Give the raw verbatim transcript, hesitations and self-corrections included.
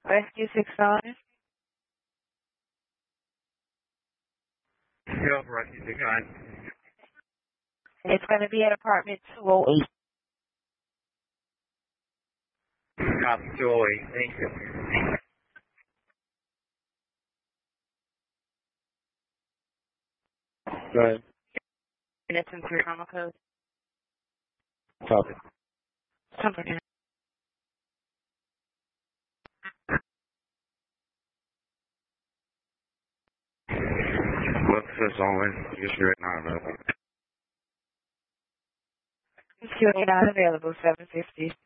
Rescue six nine. Help, Rescue six nine. It's going to be at apartment two oh eight. Copy two oh eight. Thank you. Go ahead. And it's in your promo code. Copy. Something. What's this only? Just right now, man. Q A not available, seven fifty.